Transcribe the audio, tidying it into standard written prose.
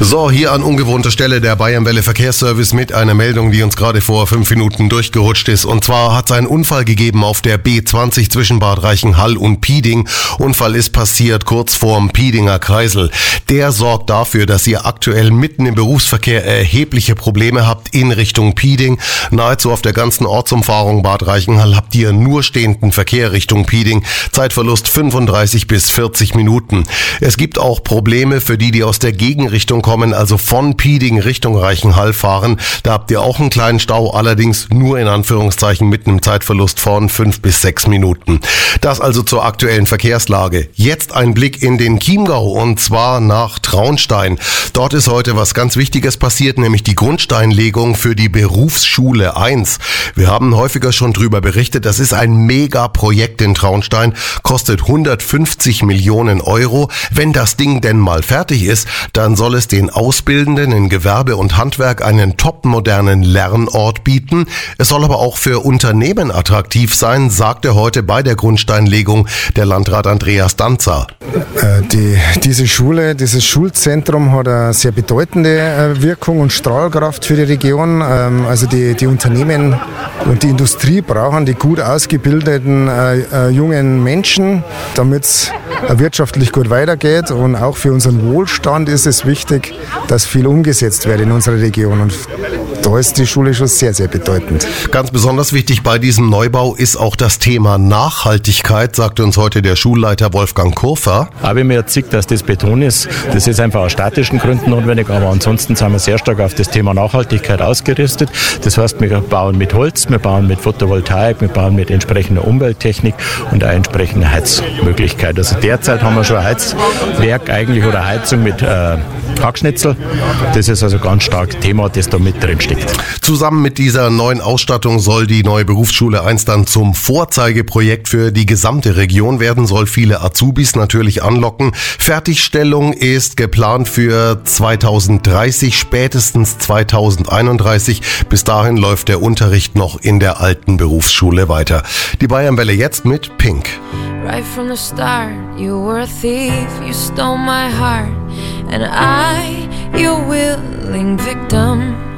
So, hier an ungewohnter Stelle der Bayernwelle Verkehrsservice mit einer Meldung, die uns gerade vor 5 Minuten durchgerutscht ist. Und zwar hat es einen Unfall gegeben auf der B20 zwischen Bad Reichenhall und Pieding. Unfall ist passiert kurz vorm Piedinger Kreisel. Der sorgt dafür, dass ihr aktuell mitten im Berufsverkehr erhebliche Probleme habt in Richtung Pieding. Nahezu auf der ganzen Ortsumfahrung Bad Reichenhall habt ihr nur stehenden Verkehr Richtung Pieding. Zeitverlust 35 bis 40 Minuten. Es gibt auch Probleme für die aus der Gegenrichtung kommen, also von Pieding Richtung Reichenhall fahren. Da habt ihr auch einen kleinen Stau, allerdings nur in Anführungszeichen mit einem Zeitverlust von 5 bis 6 Minuten. Das also zur aktuellen Verkehrslage. Jetzt ein Blick in den Chiemgau und zwar nach Traunstein. Dort ist heute was ganz Wichtiges passiert, nämlich die Grundsteinlegung für die Berufsschule 1. Wir haben häufiger schon drüber berichtet, das ist ein Mega-Projekt in Traunstein, kostet 150 Millionen Euro. Wenn das Ding denn mal fertig ist, dann soll es den Auszubildenden in Gewerbe und Handwerk einen topmodernen Lernort bieten. Es soll aber auch für Unternehmen attraktiv sein, sagte heute bei der Grundsteinlegung der Landrat Andreas Danzer. Diese Schule, dieses Schulzentrum hat eine sehr bedeutende Wirkung und Strahlkraft für die Region. Also die Unternehmen und die Industrie brauchen die gut ausgebildeten jungen Menschen, damit es wirtschaftlich gut weitergeht. Und auch für unseren Wohlstand ist es wichtig, dass viel umgesetzt wird in unserer Region. Und da ist die Schule schon sehr, sehr bedeutend. Ganz besonders wichtig bei diesem Neubau ist auch das Thema Nachhaltigkeit, sagte uns heute der Schulleiter Wolfgang Kurfer. Aber mir sieht, dass das Beton ist. Das ist einfach aus statischen Gründen notwendig, aber ansonsten sind wir sehr stark auf das Thema Nachhaltigkeit ausgerüstet. Das heißt, wir bauen mit Holz, wir bauen mit Photovoltaik, wir bauen mit entsprechender Umwelttechnik und auch entsprechender Heizmöglichkeit. Also derzeit haben wir schon ein Heizwerk eigentlich oder Heizung mit Hackschnitzel. Das ist also ganz stark Thema, das da mit drin steckt. Zusammen mit dieser neuen Ausstattung soll die neue Berufsschule 1 dann zum Vorzeigeprojekt für die gesamte Region werden, soll viele Azubis natürlich anlocken. Fertigstellung ist geplant für 2030, spätestens 2031. Bis dahin läuft der Unterricht noch in der alten Berufsschule weiter. Die Bayernwelle jetzt mit Pink. Right from the start, you were a thief, you stole my heart, and I, your willing victim.